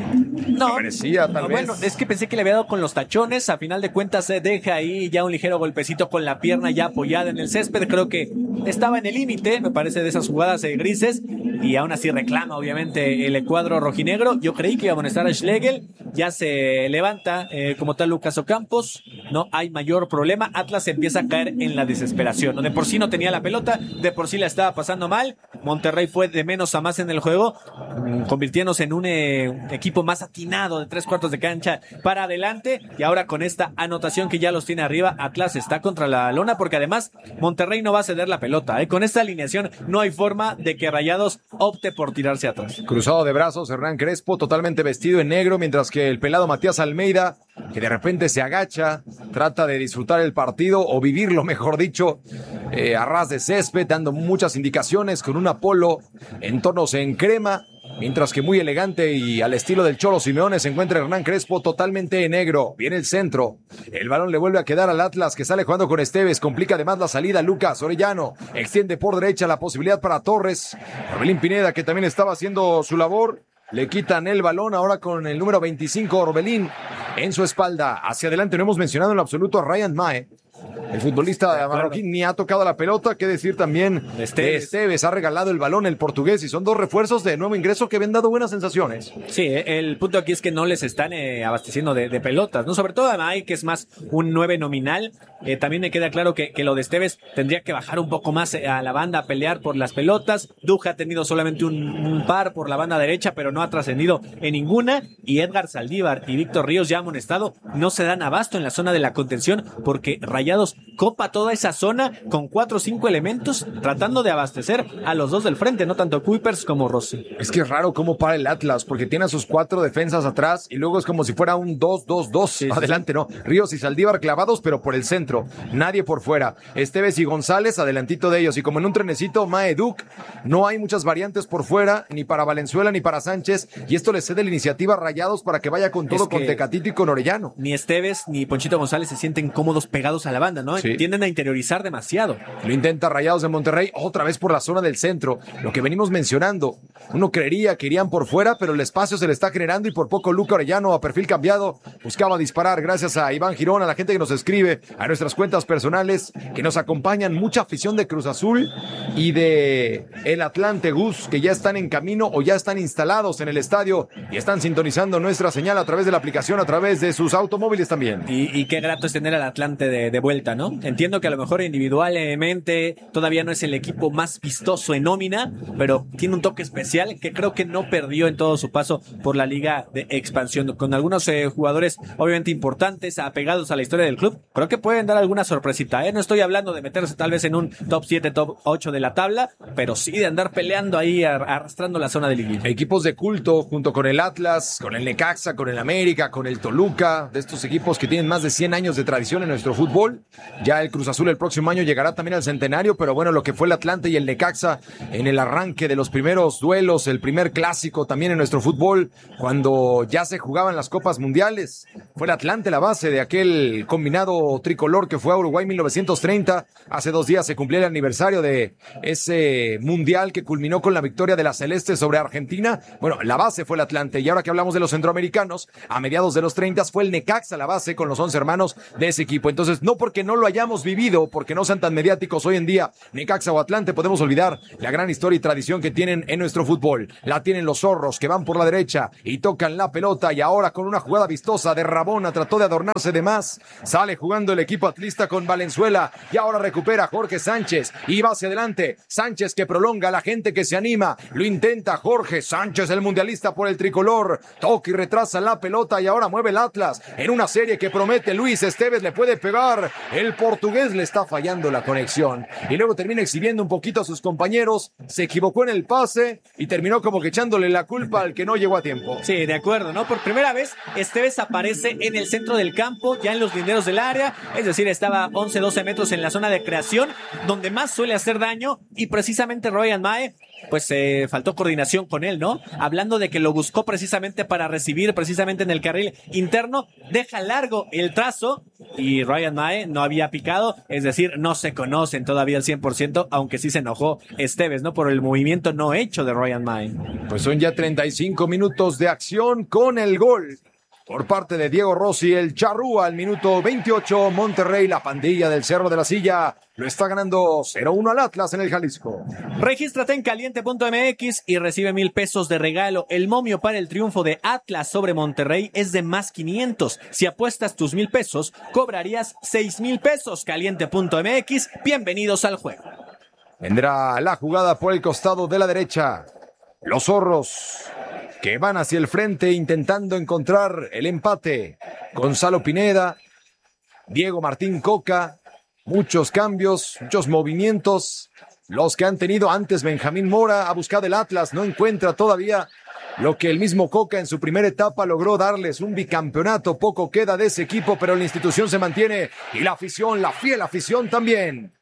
No, parecía, tal no, vez. Bueno, es que pensé que le había dado con los tachones. A final de cuentas se deja ahí ya un ligero golpecito con la pierna ya apoyada en el césped. Creo que estaba en el límite, me parece, de esas jugadas eh, grises. Y aún así reclama, obviamente, el cuadro rojinegro. Yo creí que iba a amonestar a Schlegel. Ya se levanta eh, como tal Lucas Ocampos. No hay mayor problema. Atlas empieza a caer en la desesperación, ¿no? De por sí no tenía la pelota, de por sí la estaba pasando mal. Monterrey fue de menos a más en el juego, convirtiéndose en un eh, equipo más atinado de tres cuartos de cancha para adelante. Y ahora con esta anotación que ya los tiene arriba, Atlas está contra la lona, porque además Monterrey no va a ceder la pelota, ¿eh? Con esta alineación no hay forma de que Rayados opte por tirarse atrás. Cruzado de brazos, Hernán Crespo, totalmente vestido en negro, mientras que el pelado Matías Almeida, que de repente se agacha, trata de disfrutar el partido o vivirlo, mejor dicho, eh, a ras de césped, dando muchas indicaciones con un Apolo en tonos en crema. Mientras que muy elegante y al estilo del Cholo Simeone se encuentra Hernán Crespo totalmente en negro. Viene el centro. El balón le vuelve a quedar al Atlas, que sale jugando con Esteves. Complica además la salida Lucas Orellano. Extiende por derecha la posibilidad para Torres. Orbelín Pineda, que también estaba haciendo su labor. Le quitan el balón ahora con el número veinticinco, Orbelín, en su espalda. Hacia adelante no hemos mencionado en lo absoluto a Ryan Mae. El futbolista marroquí ni ha tocado la pelota. Qué decir también de Esteves. de Esteves. Ha regalado el balón el portugués y son dos refuerzos de nuevo ingreso que habían dado buenas sensaciones. Sí, el punto aquí es que no les están eh, abasteciendo de, de pelotas, ¿no? Sobre todo a May, que es más un nueve nominal. Eh, también me queda claro que, que lo de Esteves tendría que bajar un poco más a la banda a pelear por las pelotas. Duja ha tenido solamente un, un par por la banda derecha, pero no ha trascendido en ninguna. Y Edgar Saldívar y Víctor Ríos, ya amonestado, no se dan abasto en la zona de la contención, porque Rayados copa toda esa zona con cuatro o cinco elementos tratando de abastecer a los dos del frente, no tanto Kuipers como Rossi. Es que es raro cómo para el Atlas, porque tiene a sus cuatro defensas atrás y luego es como si fuera un dos dos dos sí, adelante, sí. ¿No? Ríos y Saldívar clavados, pero por el centro, nadie por fuera. Esteves y González adelantito de ellos, y como en un trenecito, Mae Duc. No hay muchas variantes por fuera, ni para Valenzuela ni para Sánchez, y esto le cede la iniciativa a Rayados para que vaya con todo, con Tecatito y con Orellano. Ni Esteves ni Ponchito González se sienten cómodos pegados a la banda, ¿no? ¿no? Sí. Tienden a interiorizar demasiado. Lo intenta Rayados de Monterrey otra vez por la zona del centro. Lo que venimos mencionando. Uno creería que irían por fuera, pero el espacio se le está generando y por poco Luca Orellano, a perfil cambiado, buscaba disparar. Gracias a Iván Girón, a la gente que nos escribe, a nuestras cuentas personales que nos acompañan, mucha afición de Cruz Azul y de el Atlante Gus, que ya están en camino o ya están instalados en el estadio y están sintonizando nuestra señal a través de la aplicación, a través de sus automóviles también. Y, y qué grato es tener al Atlante de, de vuelta, ¿no? Entiendo que a lo mejor individualmente todavía no es el equipo más vistoso en nómina, pero tiene un toque especial que creo que no perdió en todo su paso por la Liga de Expansión, con algunos eh, jugadores obviamente importantes, apegados a la historia del club. Creo que pueden dar alguna sorpresita, ¿eh? No estoy hablando de meterse tal vez en un top siete, top ocho de la tabla, pero sí de andar peleando ahí, arrastrando la zona de liguilla. Equipos de culto, junto con el Atlas, con el Necaxa, con el América, con el Toluca, de estos equipos que tienen más de cien años de tradición en nuestro fútbol. Ya el Cruz Azul el próximo año llegará también al centenario, pero bueno, lo que fue el Atlante y el Necaxa en el arranque de los primeros duelos, el primer clásico también en nuestro fútbol, cuando ya se jugaban las Copas Mundiales. Fue el Atlante la base de aquel combinado tricolor que fue a Uruguay mil novecientos treinta. Hace dos días se cumplía el aniversario de ese mundial que culminó con la victoria de la Celeste sobre Argentina. Bueno, la base fue el Atlante. Y ahora que hablamos de los centroamericanos, a mediados de los treinta fue el Necaxa la base con los once hermanos de ese equipo. Entonces, no porque no lo hayamos vivido, porque no sean tan mediáticos hoy en día, Necaxa o Atlante, podemos olvidar la gran historia y tradición que tienen en nuestro fútbol. La tienen los zorros que van por la derecha y tocan la pelota, y ahora con una jugada vistosa de Rabona trató de adornarse de más. Sale jugando el equipo atlista con Valenzuela y ahora recupera Jorge Sánchez y va hacia adelante. Sánchez que prolonga, la gente que se anima, lo intenta Jorge Sánchez, el mundialista por el tricolor, toca y retrasa la pelota y ahora mueve el Atlas en una serie que promete. Luis Esteves le puede pegar, el portugués le está fallando la conexión y luego termina exhibiendo un poquito a sus compañeros, se equivocó en el pase y terminó como que echándole la culpa al que no llegó a tiempo. Sí, de acuerdo, ¿no? Por primera vez Esteves aparece en el centro del campo, ya en los linderos del área, es decir, estaba once doce metros en la zona de creación, donde más suele hacer daño, y precisamente Ryan Mae, pues eh, faltó coordinación con él, ¿no? Hablando de que lo buscó precisamente para recibir, precisamente en el carril interno, deja largo el trazo y Ryan Mae no había picado, es decir, no se conocen todavía al cien por ciento, aunque sí se enojó Esteves, ¿no? Por el movimiento no hecho de Ryan Mae. Pues son ya treinta y cinco minutos de acción con el gol por parte de Diego Rossi, el Charrúa, al minuto veintiocho. Monterrey, la pandilla del Cerro de la Silla, lo está ganando cero uno al Atlas en el Jalisco. Regístrate en caliente punto m x y recibe mil pesos de regalo. El momio para el triunfo de Atlas sobre Monterrey es de más quinientos. Si apuestas tus mil pesos, cobrarías seis mil pesos. caliente punto m x, bienvenidos al juego. Vendrá la jugada por el costado de la derecha. Los zorros que van hacia el frente intentando encontrar el empate. Gonzalo Pineda, Diego Martín Coca, muchos cambios, muchos movimientos, los que han tenido antes. Benjamín Mora ha buscado el Atlas, no encuentra todavía lo que el mismo Coca en su primera etapa logró darles, un bicampeonato. Poco queda de ese equipo, pero la institución se mantiene y la afición, la fiel afición también.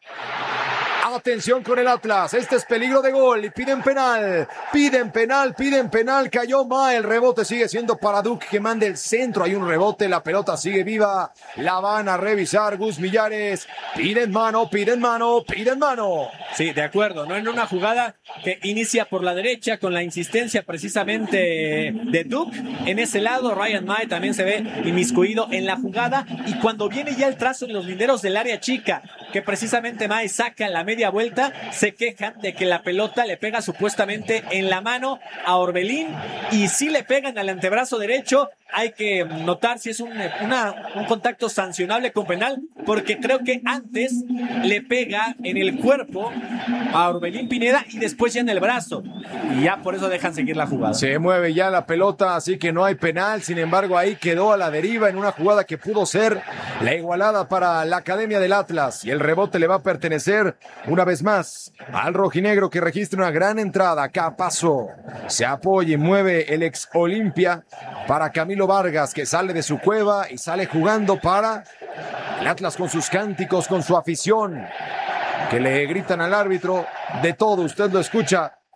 Atención con el Atlas, este es peligro de gol y piden penal, piden penal, piden penal, cayó mal, el rebote sigue siendo para Duque que manda el centro, hay un rebote, la pelota sigue viva, la van a revisar Gus Millares, piden mano, piden mano, piden mano. Sí, de acuerdo, ¿no? En una jugada que inicia por la derecha con la insistencia precisamente de Duke, en ese lado Ryan Mae también se ve inmiscuido en la jugada, y cuando viene ya el trazo en los linderos del área chica, que precisamente Mae saca la media vuelta, se quejan de que la pelota le pega supuestamente en la mano a Orbelín, y si le pegan al antebrazo derecho, hay que notar si es un, una, un contacto sancionable con penal, porque creo que antes le pega en el cuerpo a Orbelín Pineda y después ya en el brazo, y ya por eso dejan seguir la jugada. Se mueve ya la pelota, así que no hay penal. Sin embargo, ahí quedó a la deriva en una jugada que pudo ser la igualada para la Academia del Atlas, y el rebote le va a pertenecer una vez más al rojinegro, que registra una gran entrada. Capazo se apoya y mueve el ex Olimpia para Camilo Vargas, que sale de su cueva y sale jugando para el Atlas con sus cánticos, con su afición, que le gritan al árbitro de todo. Usted lo escucha.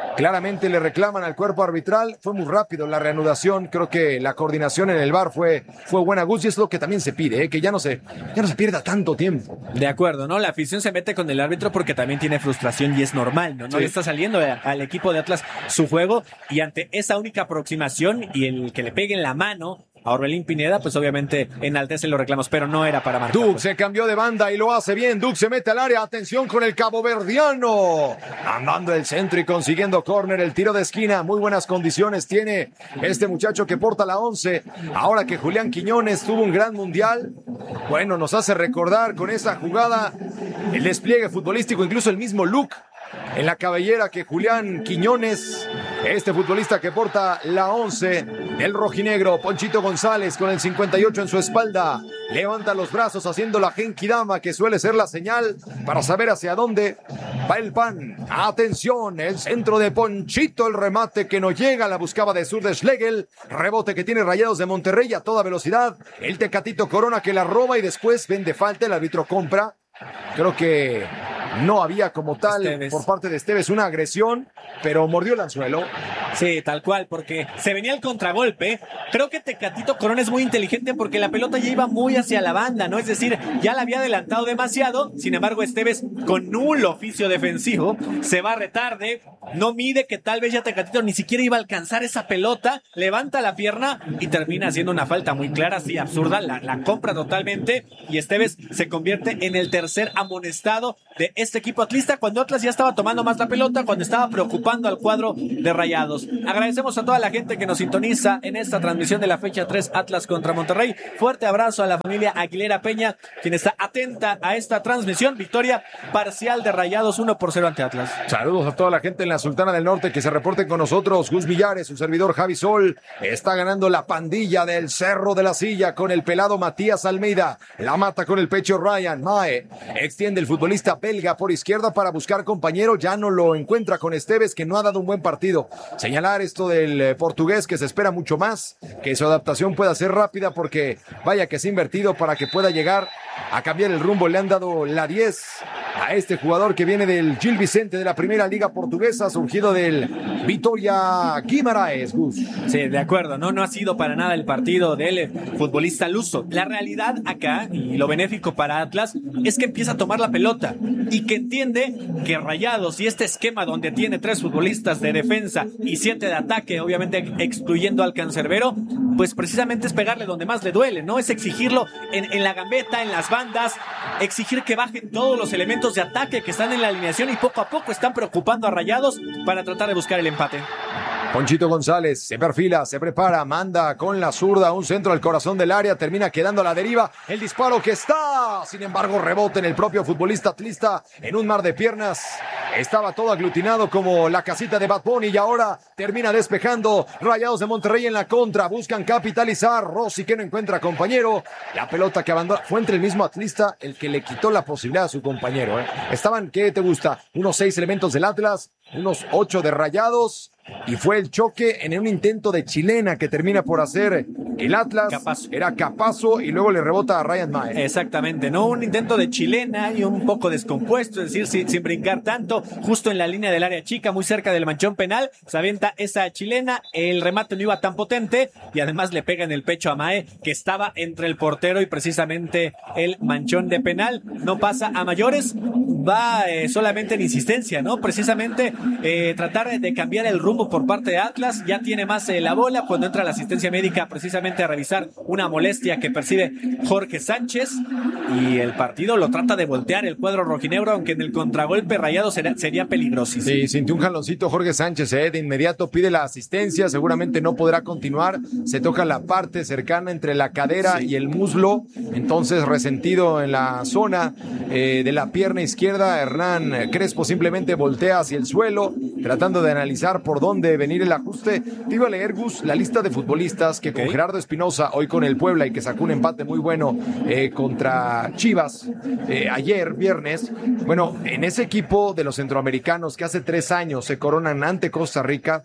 Claramente le reclaman al cuerpo arbitral. Fue muy rápido la reanudación. Creo que la coordinación en el V A R fue, fue buena, Gus, y es lo que también se pide, ¿eh? Que ya no se, ya no se pierda tanto tiempo. De acuerdo, ¿no? La afición se mete con el árbitro porque también tiene frustración y es normal, ¿no? No Sí. le está saliendo a- al equipo de Atlas su juego, y ante esa única aproximación y el que le pegue en la mano a Orbelín Pineda, pues obviamente enaltece los reclamos, pero no era para marcar. Duke se cambió de banda y lo hace bien. Duke se mete al área. Atención con el caboverdiano. Andando el centro y consiguiendo córner. El tiro de esquina. Muy buenas condiciones tiene este muchacho que porta la once. Ahora que Julián Quiñones tuvo un gran mundial. Bueno, nos hace recordar con esa jugada el despliegue futbolístico. Incluso el mismo look en la cabellera que Julián Quiñones, este futbolista que porta la once del rojinegro. Ponchito González con el cincuenta y ocho en su espalda, levanta los brazos haciendo la genkidama, que suele ser la señal para saber hacia dónde va el pan. Atención, el centro de Ponchito, el remate que no llega, la buscaba de sur de Schlegel, rebote que tiene Rayados de Monterrey a toda velocidad, el Tecatito Corona que la roba y después vende falta, el árbitro compra. Creo que no había como tal Esteves. por parte de Esteves una agresión, pero mordió el anzuelo. Sí, tal cual, porque se venía el contragolpe. Creo que Tecatito Corona es muy inteligente porque la pelota ya iba muy hacia la banda, ¿no? Es decir, ya la había adelantado demasiado. Sin embargo, Esteves, con nulo oficio defensivo, se va retarde, no mide que tal vez ya Tecatito ni siquiera iba a alcanzar esa pelota, levanta la pierna y termina haciendo una falta muy clara, así absurda, la, la compra totalmente, y Esteves se convierte en el tercer amonestado de este equipo atlista, cuando Atlas ya estaba tomando más la pelota, cuando estaba preocupando al cuadro de Rayados. Agradecemos a toda la gente que nos sintoniza en esta transmisión de la fecha tres, Atlas contra Monterrey. Fuerte abrazo a la familia Aguilera Peña, quien está atenta a esta transmisión. Victoria parcial de Rayados, uno por cero ante Atlas. Saludos a toda la gente en la Sultana del Norte que se reporten con nosotros. Gus Millares, su servidor Javi Sol. Está ganando la pandilla del Cerro de la Silla con el pelado Matías Almeida. La mata con el pecho Ryan Mae. Extiende el futbolista belga por izquierda para buscar compañero. Ya no lo encuentra con Esteves, que no ha dado un buen partido. Señalar esto del eh, portugués, que se espera mucho más, que su adaptación pueda ser rápida, porque vaya que se ha invertido para que pueda llegar a cambiar el rumbo. Le han dado la diez a este jugador que viene del Gil Vicente de la Primera Liga Portuguesa, surgido del Vitória Guimaraes, Gus. Sí, de acuerdo, no, no ha sido para nada el partido del futbolista luso. La realidad acá, y lo benéfico para Atlas, es que empieza a tomar la pelota y que entiende que Rayados y este esquema donde tiene tres futbolistas de defensa y siete de ataque, obviamente excluyendo al Cancerbero, pues precisamente es pegarle donde más le duele, ¿no? Es exigirlo en, en la gambeta, en las bandas, exigir que bajen todos los elementos de ataque que están en la alineación y poco a poco están preocupando a Rayados para tratar de buscar el empate. Ponchito González se perfila, se prepara, manda con la zurda un centro al corazón del área, termina quedando a la deriva, el disparo que está, sin embargo rebote en el propio futbolista atlista en un mar de piernas. Estaba todo aglutinado como la casita de Bad Bunny y ahora termina despejando. Rayados de Monterrey en la contra, buscan capitalizar. Rossi que no encuentra compañero, la pelota que abandona, fue entre el mismo atlista el que le quitó la posibilidad a su compañero, ¿eh? Estaban, ¿qué te gusta? Unos seis elementos del Atlas, unos ocho de Rayados, y fue el choque en un intento de chilena que termina por hacer el Atlas. Capazo. Era Capazo y luego le rebota a Ryan Mae. Exactamente, ¿no? Un intento de chilena y un poco descompuesto, es decir, sin, sin brincar tanto, justo en la línea del área chica, muy cerca del manchón penal, se avienta esa chilena, el remate no iba tan potente y además le pega en el pecho a Mae, que estaba entre el portero y precisamente el manchón de penal. No pasa a mayores, va eh, solamente en insistencia, ¿no? Precisamente eh, tratar de cambiar el rumbo por parte de Atlas, ya tiene más eh, la bola cuando entra la asistencia médica precisamente a revisar una molestia que percibe Jorge Sánchez, y el partido lo trata de voltear el cuadro rojinegro, aunque en el contragolpe Rayado sería, sería peligrosísimo. Sí, sintió un jaloncito Jorge Sánchez, ¿eh? De inmediato pide la asistencia, seguramente no podrá continuar, se toca la parte cercana entre la cadera sí. y el muslo, entonces resentido en la zona eh, de la pierna izquierda. Hernán Crespo simplemente voltea hacia el suelo, tratando de analizar por dónde venir el ajuste. Te iba a leer, Gus, la lista de futbolistas que okay. con Gerardo Espinosa, hoy con el Puebla, y que sacó un empate muy bueno eh, contra Chivas eh, ayer, viernes. Bueno, en ese equipo de los centroamericanos que hace tres años se coronan ante Costa Rica,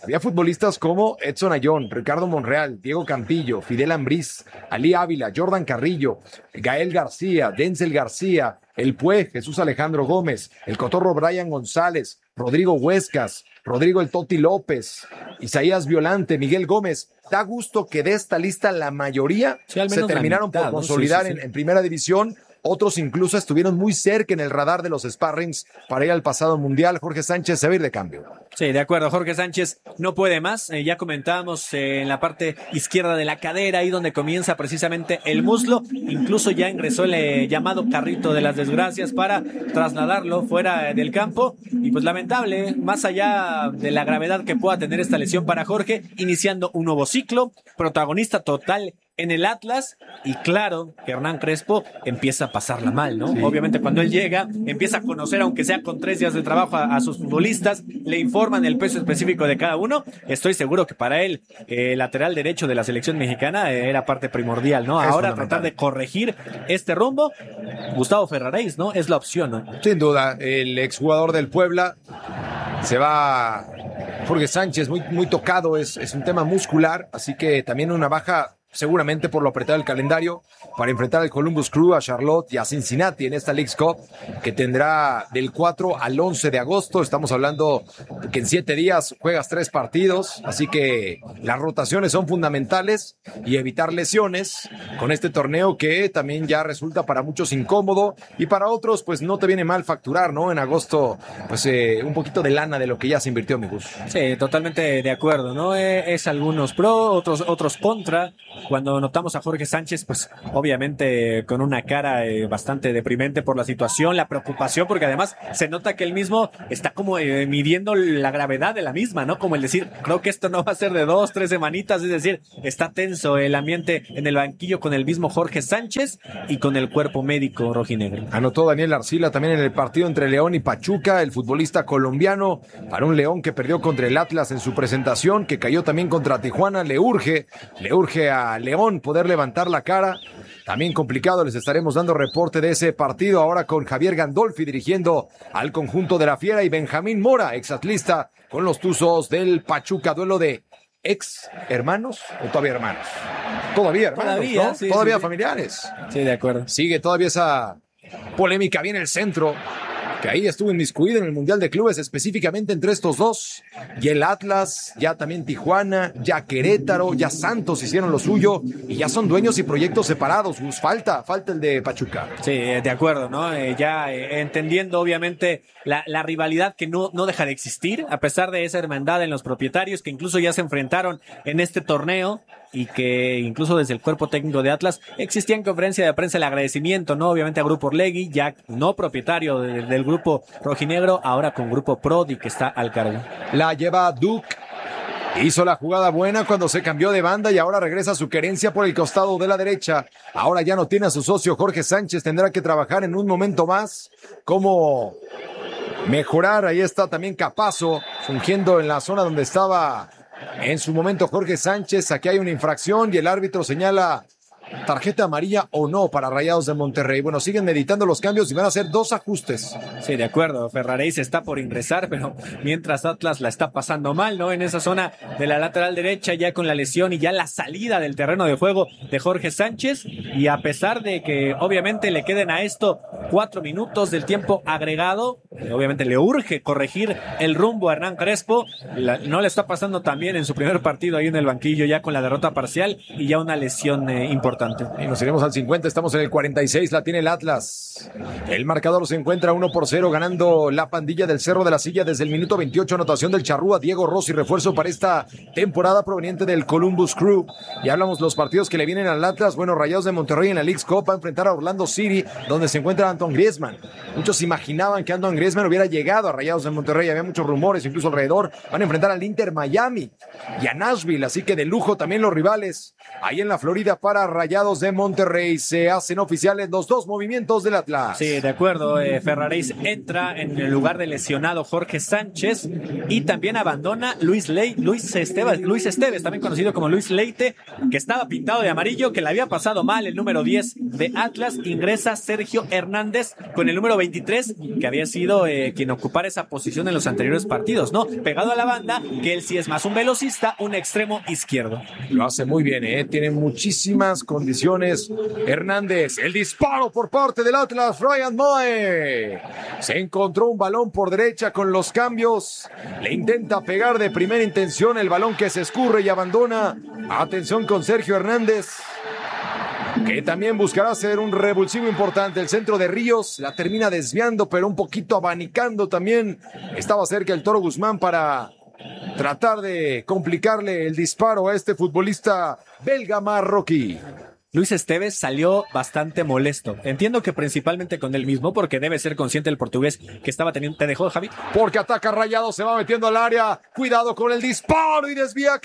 Había futbolistas como Edson Ayón, Ricardo Monreal, Diego Campillo, Fidel Ambriz, Ali Ávila, Jordan Carrillo, Gael García, Denzel García, El Pue, Jesús Alejandro Gómez, el Cotorro Brian González, Rodrigo Huescas, Rodrigo El Toti López, Isaías Violante, Miguel Gómez. Da gusto que de esta lista la mayoría sí, se terminaron mitad, por consolidar ¿no? sí, sí, sí. En, en primera división. Otros incluso estuvieron muy cerca en el radar de los sparrings para ir al pasado mundial. Jorge Sánchez se va a ir de cambio. Sí, de acuerdo. Jorge Sánchez no puede más. Eh, ya comentábamos eh, en la parte izquierda de la cadera, ahí donde comienza precisamente el muslo. Incluso ya ingresó el eh, llamado carrito de las desgracias para trasladarlo fuera del campo. Y pues lamentable, más allá de la gravedad que pueda tener esta lesión para Jorge, iniciando un nuevo ciclo, protagonista total en el Atlas, y claro que Hernán Crespo empieza a pasarla mal, ¿no? Sí. Obviamente cuando él llega, empieza a conocer, aunque sea con tres días de trabajo, a, a sus futbolistas, le informan el peso específico de cada uno. Estoy seguro que para él, el eh, lateral derecho de la selección mexicana eh, era parte primordial, ¿no? Es Ahora tratar de corregir este rumbo, Gustavo Ferraréis, ¿no? Es la opción, ¿no? Sin duda, el exjugador del Puebla se va. Jorge Sánchez, muy, muy tocado, es, es un tema muscular, así que también una baja seguramente por lo apretado del calendario para enfrentar al Columbus Crew, a Charlotte y a Cincinnati en esta Leagues Cup que tendrá del cuatro al once de agosto. Estamos hablando que en siete días juegas tres partidos, así que las rotaciones son fundamentales y evitar lesiones con este torneo que también ya resulta para muchos incómodo y para otros pues no te viene mal facturar, ¿no? En agosto pues eh, un poquito de lana de lo que ya se invirtió, mi gusto. Sí, totalmente de acuerdo, ¿no? Eh, es algunos pro, otros, otros contra. Cuando notamos a Jorge Sánchez, pues obviamente con una cara eh, bastante deprimente por la situación, la preocupación, porque además se nota que él mismo está como eh, midiendo la gravedad de la misma, ¿no? Como el decir, creo que esto no va a ser de dos, tres semanitas, es decir, está tenso el ambiente en el banquillo con el mismo Jorge Sánchez y con el cuerpo médico rojinegro. Anotó Daniel Arcila también en el partido entre León y Pachuca, el futbolista colombiano, para un León que perdió contra el Atlas en su presentación, que cayó también contra Tijuana, le urge, le urge a León poder levantar la cara. También complicado, les estaremos dando reporte de ese partido ahora con Javier Gandolfi dirigiendo al conjunto de la Fiera y Benjamín Mora, exatlista, con los Tuzos del Pachuca. Duelo de ex hermanos o todavía hermanos. Todavía hermanos, todavía, ¿no? sí, todavía sí, familiares. Sí, de acuerdo. Sigue todavía esa polémica bien en el centro, que ahí estuvo inmiscuido en el Mundial de Clubes, específicamente entre estos dos, y el Atlas, ya también Tijuana, ya Querétaro, ya Santos hicieron lo suyo, y ya son dueños y proyectos separados. Gus, falta, falta el de Pachuca. Sí, de acuerdo, ¿no? Eh, ya eh, entendiendo obviamente la, la rivalidad que no, no deja de existir, a pesar de esa hermandad en los propietarios, que incluso ya se enfrentaron en este torneo, y que incluso desde el cuerpo técnico de Atlas existía en conferencia de prensa el agradecimiento, ¿no? Obviamente a Grupo Orlegui, ya no propietario de, del grupo rojinegro, ahora con Grupo Prodi que está al cargo. La lleva Duke. Hizo la jugada buena cuando se cambió de banda y ahora regresa a su querencia por el costado de la derecha. Ahora ya no tiene a su socio Jorge Sánchez, tendrá que trabajar en un momento más cómo mejorar. Ahí está también Capazo fungiendo en la zona donde estaba en su momento Jorge Sánchez. Aquí hay una infracción y el árbitro señala tarjeta amarilla o no para Rayados de Monterrey. Bueno, siguen meditando los cambios y van a hacer dos ajustes. Sí, de acuerdo. Ferraréis está por ingresar, pero mientras Atlas la está pasando mal, ¿no? En esa zona de la lateral derecha, ya con la lesión y ya la salida del terreno de juego de Jorge Sánchez. Y a pesar de que obviamente le queden a esto cuatro minutos del tiempo agregado, obviamente le urge corregir el rumbo a Hernán Crespo. La, no le está pasando tan bien en su primer partido ahí en el banquillo, ya con la derrota parcial y ya una lesión eh, importante. Y nos iremos al cincuenta, estamos en el cuarenta y seis, la tiene el Atlas. El marcador se encuentra uno por cero, ganando la pandilla del Cerro de la Silla desde el minuto veintiocho, anotación del Charrúa, Diego Rossi, refuerzo para esta temporada proveniente del Columbus Crew. Ya hablamos los partidos que le vienen al Atlas. Bueno, Rayados de Monterrey en la Leagues Cup va a enfrentar a Orlando City, donde se encuentra Antoine Griezmann. Muchos imaginaban que Antoine Griezmann hubiera llegado a Rayados de Monterrey, había muchos rumores incluso alrededor. Van a enfrentar al Inter Miami y a Nashville, así que de lujo también los rivales ahí en la Florida para Rayados de Monterrey. Se hacen oficiales los dos movimientos del Atlas. Sí, de acuerdo. Eh, Ferraréis entra en el lugar del lesionado Jorge Sánchez y también abandona Luis Ley, Luis Esteves, Luis Esteves, también conocido como Luis Leite, que estaba pintado de amarillo, que le había pasado mal el número diez de Atlas. Ingresa Sergio Hernández con el número veintitrés, que había sido sido eh, quien ocupara esa posición en los anteriores partidos, ¿no? Pegado a la banda, que él sí es más un velocista, un extremo izquierdo. Lo hace muy bien, ¿eh? Tiene muchísimas condiciones. Hernández, el disparo por parte del Atlas, Ryan Moe. Se encontró un balón por derecha con los cambios. Le intenta pegar de primera intención el balón que se escurre y abandona. Atención con Sergio Hernández, que también buscará hacer un revulsivo importante. El centro de Ríos la termina desviando, pero un poquito abanicando también. Estaba cerca el Toro Guzmán para tratar de complicarle el disparo a este futbolista belga marroquí. Luis Esteves salió bastante molesto. Entiendo que principalmente con él mismo, porque debe ser consciente el portugués que estaba teniendo. ¿Te dejó, Javi? Porque ataca Rayado, se va metiendo al área. Cuidado con el disparo y desvía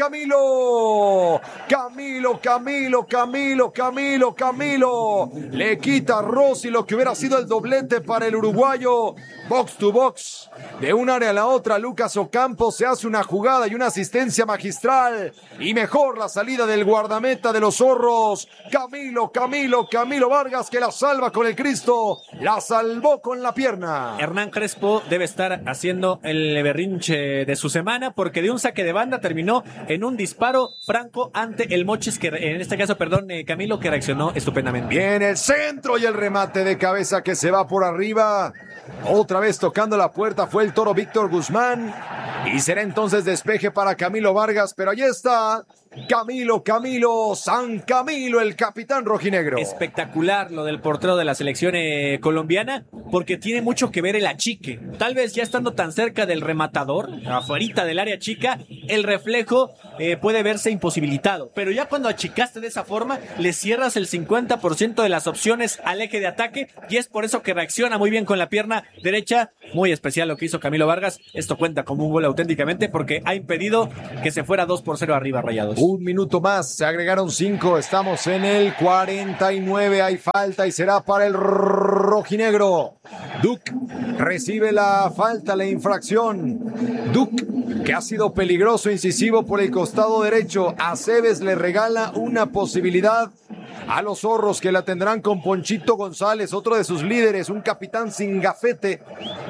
Camilo. Camilo, Camilo, Camilo, Camilo, Camilo. Le quita a Rossi lo que hubiera sido el doblete para el uruguayo. Box to box. De un área a la otra, Lucas Ocampo se hace una jugada y una asistencia magistral. Y mejor la salida del guardameta de los zorros. Camilo, Camilo, Camilo Vargas, que la salva con el Cristo, la salvó con la pierna. Hernán Crespo debe estar haciendo el berrinche de su semana, porque de un saque de banda terminó en un disparo franco ante el Mochis, que en este caso, perdón, eh, Camilo, que reaccionó estupendamente. Bien, el centro y el remate de cabeza que se va por arriba. Otra vez tocando la puerta fue el Toro Víctor Guzmán. Y será entonces despeje para Camilo Vargas, pero ahí está Camilo, Camilo, San Camilo, el capitán rojinegro. Espectacular lo del portero de la selección eh, colombiana, porque tiene mucho que ver el achique. Tal vez ya estando tan cerca del rematador, afuerita del área chica, el reflejo eh, puede verse imposibilitado. Pero ya cuando achicaste de esa forma, le cierras el cincuenta por ciento de las opciones al eje de ataque, y es por eso que reacciona muy bien con la pierna derecha. Muy especial lo que hizo Camilo Vargas. Esto cuenta como un gol auténticamente, porque ha impedido que se fuera dos por cero arriba Rayados. Un minuto más, se agregaron cinco, estamos en el cuarenta y nueve, hay falta y será para el rojinegro. Duke recibe la falta, la infracción. Duke, que ha sido peligroso, incisivo por el costado derecho. Aceves le regala una posibilidad a los zorros, que la tendrán con Ponchito González, otro de sus líderes, un capitán sin gafete,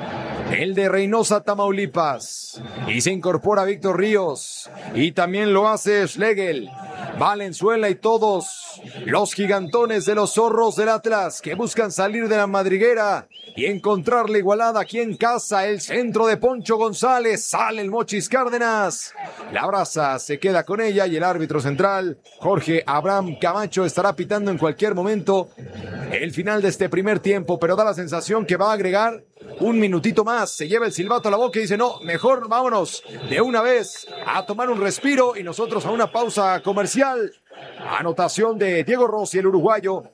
el de Reynosa, Tamaulipas. Y se incorpora Víctor Ríos. Y también lo hace Schlegel, Valenzuela y todos los gigantones de los zorros del Atlas, que buscan salir de la madriguera y encontrar la igualada aquí en casa. El centro de Poncho González. Sale el Mochis Cárdenas. La abraza, se queda con ella, y el árbitro central, Jorge Abraham Camacho, estará pitando en cualquier momento el final de este primer tiempo, pero da la sensación que va a agregar un minutito más. Se lleva el silbato a la boca y dice: no, mejor vámonos de una vez a tomar un respiro, y nosotros a una pausa comercial. Anotación de Diego Rossi, el uruguayo,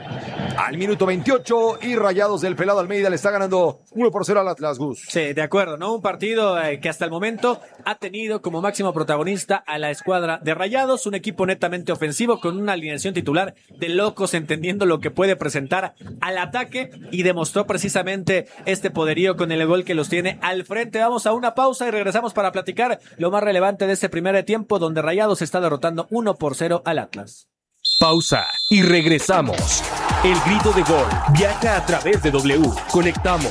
al minuto veintiocho, y Rayados del Pelado Almeida le está ganando uno por cero al Atlas, Gus. Sí, de acuerdo, ¿no? Un partido eh, que hasta el momento ha tenido como máximo protagonista a la escuadra de Rayados, un equipo netamente ofensivo con una alineación titular de locos, entendiendo lo que puede presentar al ataque, y demostró precisamente este poderío con el gol que los tiene al frente. Vamos a una pausa y regresamos para platicar lo más relevante de este primer tiempo, donde Rayados está derrotando uno por cero al Atlas. Pausa y regresamos. El grito de gol viaja a través de W. Conectamos.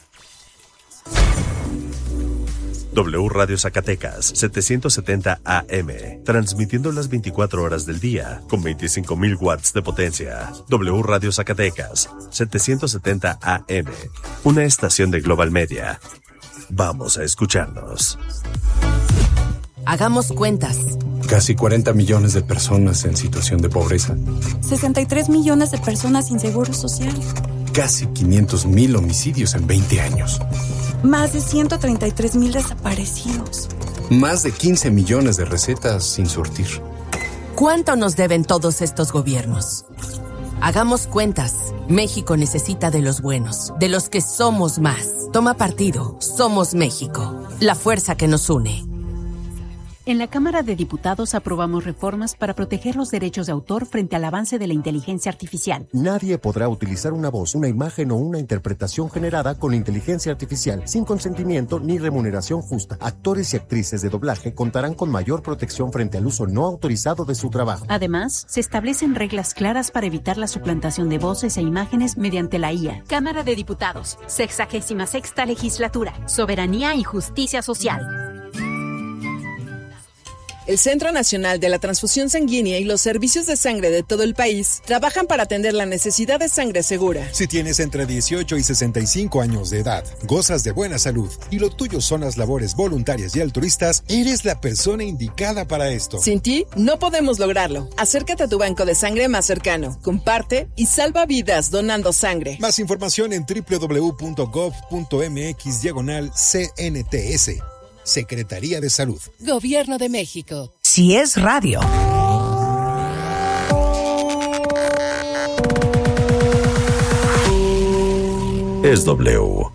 W Radio Zacatecas, setecientos setenta A M, transmitiendo las veinticuatro horas del día, con veinticinco mil watts de potencia. W Radio Zacatecas, setecientos setenta A M, una estación de Global Media. Vamos a escucharnos. Hagamos cuentas. Casi cuarenta millones de personas en situación de pobreza. sesenta y tres millones de personas sin seguro social. Casi quinientos mil homicidios en veinte años. Más de ciento treinta y tres mil desaparecidos. Más de quince millones de recetas sin surtir. ¿Cuánto nos deben todos estos gobiernos? Hagamos cuentas. México necesita de los buenos, de los que somos más. Toma partido. Somos México. La fuerza que nos une. En la Cámara de Diputados aprobamos reformas para proteger los derechos de autor frente al avance de la inteligencia artificial. Nadie podrá utilizar una voz, una imagen o una interpretación generada con inteligencia artificial sin consentimiento ni remuneración justa. Actores y actrices de doblaje contarán con mayor protección frente al uso no autorizado de su trabajo. Además, se establecen reglas claras para evitar la suplantación de voces e imágenes mediante la I A. Cámara de Diputados, sexagésima sexta legislatura, soberanía y justicia social. El Centro Nacional de la Transfusión Sanguínea y los servicios de sangre de todo el país trabajan para atender la necesidad de sangre segura. Si tienes entre dieciocho y sesenta y cinco años de edad, gozas de buena salud y lo tuyo son las labores voluntarias y altruistas, eres la persona indicada para esto. Sin ti, no podemos lograrlo. Acércate a tu banco de sangre más cercano, comparte y salva vidas donando sangre. Más información en doble u doble u doble u punto gov punto mx diagonal C N T S. Secretaría de Salud. Gobierno de México. Si es radio. Es W.